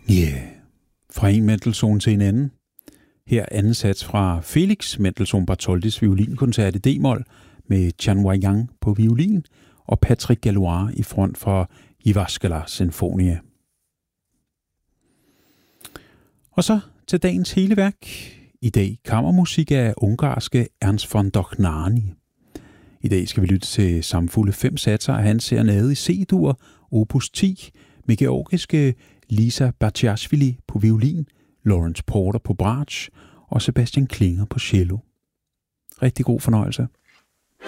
Fra en Mendelssohn til en anden. Her anden sats fra Felix Mendelssohn Bartholdis violinkoncert i d-mol med Chan Wei-yang på violin og Patrick Gallois i front for Jyväskylä Sinfonia. Og så til dagens hele værk. I dag kammermusik af ungarske Ernst von Dohnányi. I dag skal vi lytte til samfulde 5 satser af hans serenade i C-dur, opus 10, med georgiske Lisa Batiashvili på violin, Lawrence Porter på bratsch og Sebastian Klinger på cello. Rigtig god fornøjelse.